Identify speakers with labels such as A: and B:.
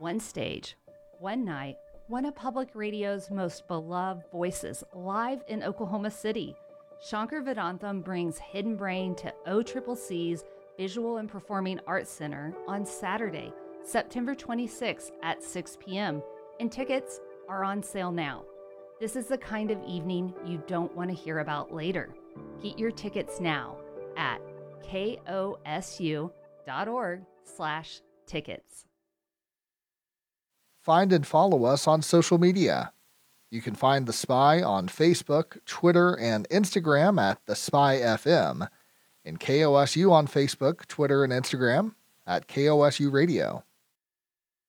A: One stage, one night, one of public radio's most beloved voices live in Oklahoma City. Shankar Vedantam brings Hidden Brain to OCCC's Visual and Performing Arts Center on Saturday, September 26th at 6 p.m., and tickets are on sale now. This is the kind of evening you don't want to hear about later. Get your tickets now at kosu.org/tickets.
B: Find and follow us on social media. You can find The Spy on Facebook, Twitter, and Instagram at The Spy FM, and KOSU on Facebook, Twitter, and Instagram at KOSU Radio.